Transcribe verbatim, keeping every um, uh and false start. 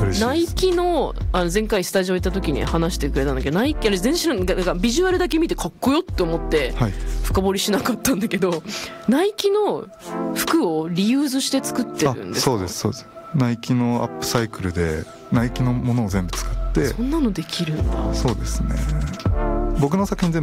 嬉しいです。 ナイキの、あの前回スタジオ行った時に話してくれたんだけど、ナイキあれ全然知らない、だからビジュアルだけ見てかっこよって思って深掘りしなかったんだけど、はい、ナイキの服をリユーズして作ってるんですか？ そうですそうです。ナイキのアップサイクルでナイキのものを全部使って。 そんなのできるんだ。 そうですね。僕の作品全部